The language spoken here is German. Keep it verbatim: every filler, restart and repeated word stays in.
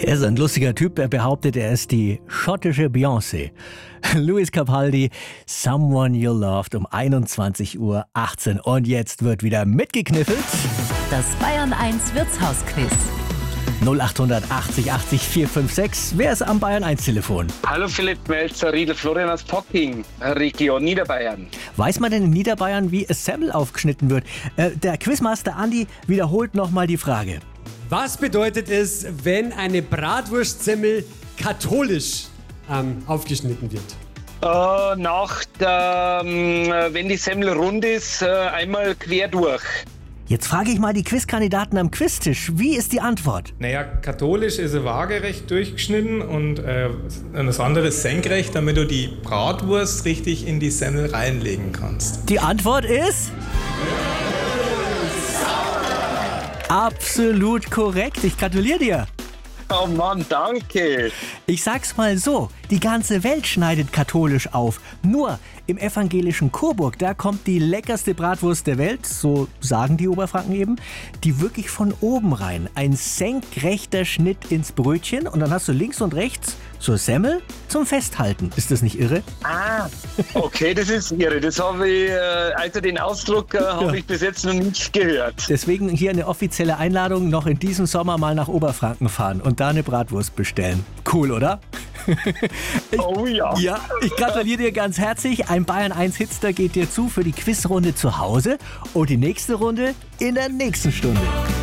Er ist ein lustiger Typ, er behauptet, er ist die schottische Beyoncé. Lewis Capaldi, Someone You Loved um einundzwanzig Uhr achtzehn. Und jetzt wird wieder mitgekniffelt. Das Bayern eins Wirtshausquiz. null acht achtzig achtzig vier fünf sechs. Wer ist am Bayern eins Telefon? Hallo Philipp Melzer, Riedel Florian aus Pocking, Region Niederbayern. Weiß man denn in Niederbayern, wie es Semmel aufgeschnitten wird? Äh, der Quizmaster Andi wiederholt nochmal die Frage. Was bedeutet es, wenn eine Bratwurstsemmel katholisch ähm, aufgeschnitten wird? Äh, nach der, ähm, wenn die Semmel rund ist, äh, einmal quer durch. Jetzt frage ich mal die Quizkandidaten am Quiztisch. Wie ist die Antwort? Naja, katholisch ist er waagerecht durchgeschnitten und äh, das andere ist senkrecht, damit du die Bratwurst richtig in die Semmel reinlegen kannst. Die Antwort ist... absolut korrekt. Ich gratuliere dir. Oh Mann, danke. Ich sag's mal so, die ganze Welt schneidet katholisch auf. Nur im evangelischen Coburg, da kommt die leckerste Bratwurst der Welt, so sagen die Oberfranken eben, die wirklich von oben rein. Ein senkrechter Schnitt ins Brötchen und dann hast du links und rechts so Semmel zum Festhalten. Ist das nicht irre? Ah, okay, das ist irre. Das habe ich, äh, also den Ausdruck äh, habe Ja. ich bis jetzt noch nicht gehört. Deswegen hier eine offizielle Einladung, noch in diesem Sommer mal nach Oberfranken fahren und da eine Bratwurst bestellen. Cool, oder? Ich, Oh ja. Ja, ich gratuliere dir ganz herzlich. Ein Bayern eins Hitster geht dir zu für die Quizrunde zu Hause und die nächste Runde in der nächsten Stunde.